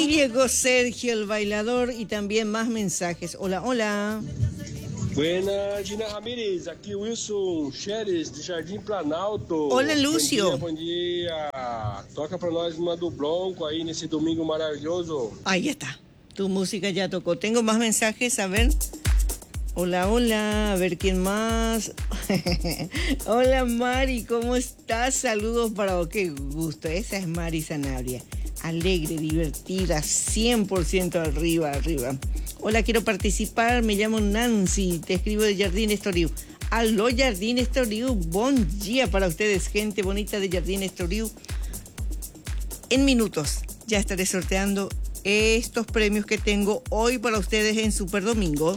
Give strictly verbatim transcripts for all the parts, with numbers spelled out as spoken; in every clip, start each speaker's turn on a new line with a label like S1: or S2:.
S1: Llegó Sergio el bailador y también más mensajes. Hola, hola.
S2: Buenas, Gina Ramírez, aqui Wilson Xeres, de Jardim Planalto.
S1: Hola, Lúcio.
S2: Bom dia, bom dia. Toca pra nós uma do Bronco aí nesse domingo maravilhoso.
S1: Ahí está, tu música ya tocó. Tengo más mensajes, a ver. Hola, hola, a ver quién más. Hola, Mari, ¿cómo estás? Saludos para vos, qué gusto. Esa es Mari Sanabria. Alegre, divertida, cien por ciento arriba, arriba. Hola, quiero participar, me llamo Nancy, te escribo de Jardín Estoril. Aló, Jardín Estoril, buen día para ustedes, gente bonita de Jardín Estoril. En minutos ya estaré sorteando estos premios que tengo hoy para ustedes en Super Domingo.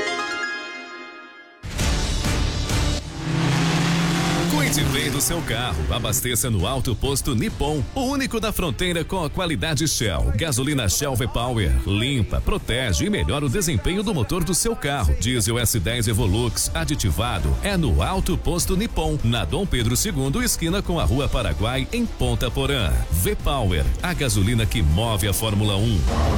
S3: Cuide bem do seu carro. Abasteça no Alto Posto Nippon, o único da fronteira com a qualidade Shell. Gasolina Shell V-Power. Limpa, protege e melhora o desempenho do motor do seu carro. Diesel S dez Evolux aditivado é no Alto Posto Nippon, na Dom Pedro segundo, esquina com a Rua Paraguai, em Ponta Porã. V-Power, a gasolina que move a Fórmula um.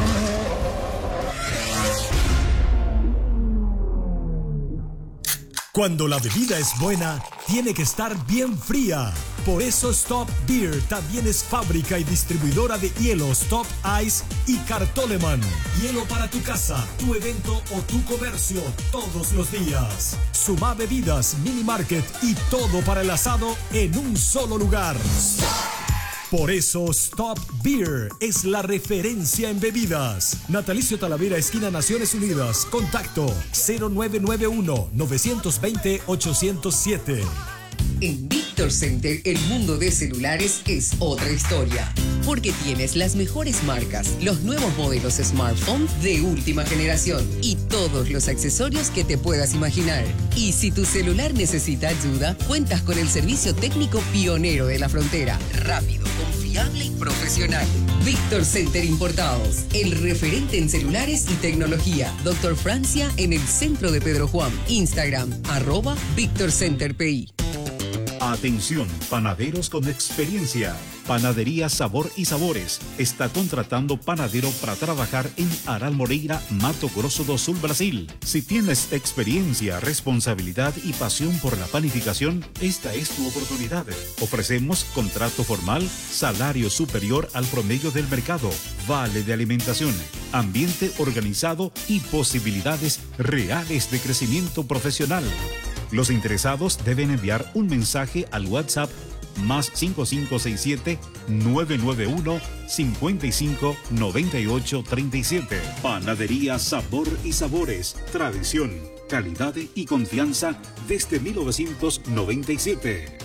S4: Cuando la bebida es buena, tiene que estar bien fría. Por eso Stop Beer también es fábrica y distribuidora de hielos Top Ice y Cartoleman. Hielo para tu casa, tu evento o tu comercio todos los días. Suma bebidas, mini market y todo para el asado en un solo lugar. Stop. Por eso Stop Beer es la referencia en bebidas. Natalicio Talavera, esquina Naciones Unidas. Contacto cero nueve nueve uno, nueve dos cero, ocho cero siete.
S5: En Victor Center, el mundo de celulares es otra historia. Porque tienes las mejores marcas, los nuevos modelos smartphone de última generación y todos los accesorios que te puedas imaginar. Y si tu celular necesita ayuda, cuentas con el servicio técnico pionero de la frontera. Rápido, confiable y profesional. Victor Center Importados, el referente en celulares y tecnología. Doctor Francia en el centro de Pedro Juan. Instagram, arroba Victor Center P I.
S6: Atención, panaderos con experiencia. Panadería Sabor y Sabores está contratando panadero para trabajar en Aral Moreira, Mato Grosso do Sul, Brasil. Si tienes experiencia, responsabilidad y pasión por la panificación, esta es tu oportunidad. Ofrecemos contrato formal, salario superior al promedio del mercado, vale de alimentación, ambiente organizado y posibilidades reales de crecimiento profesional. Los interesados deben enviar un mensaje al WhatsApp más cinco cinco seis siete, nueve nueve uno, cinco cinco nueve ocho tres siete. Panadería Sabor y Sabores. Tradición, calidad y confianza desde mil novecientos noventa y siete.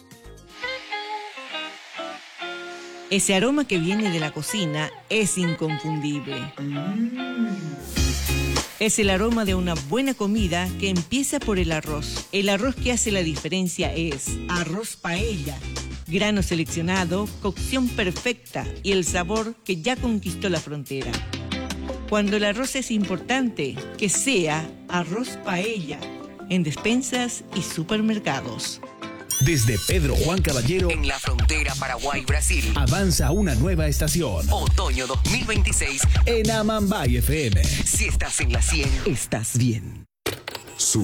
S1: Ese aroma que viene de la cocina es inconfundible. Es el aroma de una buena comida que empieza por el arroz. El arroz que hace la diferencia es arroz paella. Grano seleccionado, cocción perfecta y el sabor que ya conquistó la frontera. Cuando el arroz es importante, que sea arroz paella en despensas y supermercados.
S7: Desde Pedro Juan Caballero,
S5: en la frontera Paraguay-Brasil,
S7: avanza una nueva estación.
S5: Otoño dos mil veintiséis
S7: en Amambay F M.
S5: Si estás en la cien, estás bien.
S7: Su.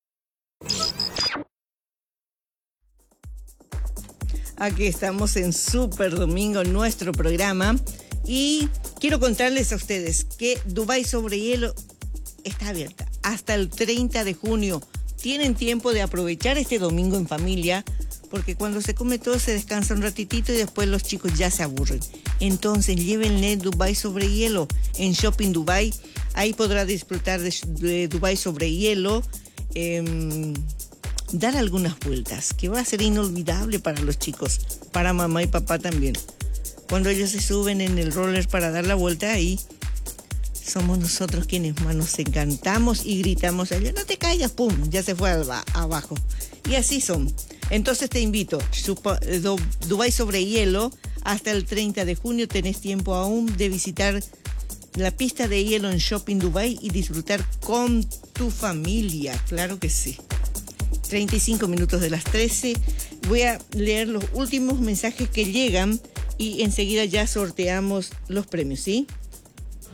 S1: Aquí estamos en Super Domingo, nuestro programa, y quiero contarles a ustedes que Dubái sobre hielo está abierta hasta el treinta de junio. Tienen tiempo de aprovechar este domingo en familia, porque cuando se come todo se descansa un ratitito y después los chicos ya se aburren. Entonces llévenle Dubái sobre hielo en Shopping Dubái. Ahí podrá disfrutar de, de Dubái sobre hielo, eh, dar algunas vueltas, que va a ser inolvidable para los chicos, para mamá y papá también. Cuando ellos se suben en el roller para dar la vuelta, ahí somos nosotros quienes más nos encantamos y gritamos a ellos, no te caigas, pum, ya se fue al, abajo. Y así son. Entonces te invito, Dubái sobre hielo, hasta el treinta de junio tenés tiempo aún de visitar la pista de hielo en Shopping Dubái y disfrutar con tu familia, claro que sí. treinta y cinco minutos de las trece, voy a leer los últimos mensajes que llegan y enseguida ya sorteamos los premios, ¿sí?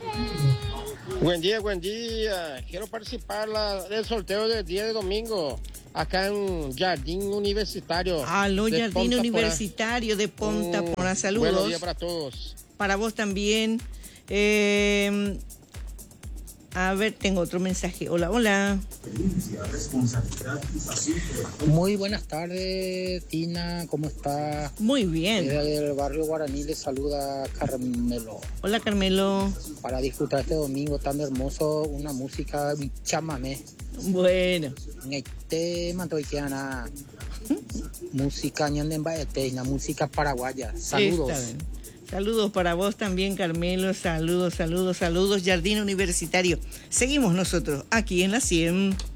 S8: Buen día, buen día. Quiero participar la, del sorteo del día de domingo acá en Jardín Universitario.
S1: Aló, Jardín Universitario de Ponta
S8: Mm,
S1: Porá. Saludos.
S8: Buenos días para todos.
S1: Para vos también. Eh, a ver, tengo otro mensaje. Hola, hola.
S9: Muy buenas tardes, Tina, ¿cómo está?
S1: Muy bien.
S9: Desde el barrio Guaraní le saluda Carmelo.
S1: Hola, Carmelo.
S9: Para disfrutar este domingo tan hermoso, una música, un chamamé.
S1: Bueno.
S9: Este mantoikiana, música ñandembaete, una música paraguaya. Saludos.
S1: Está bien. Saludos para vos también, Carmelo. Saludos, saludos, saludos. Jardín Universitario. Seguimos nosotros aquí en la cien.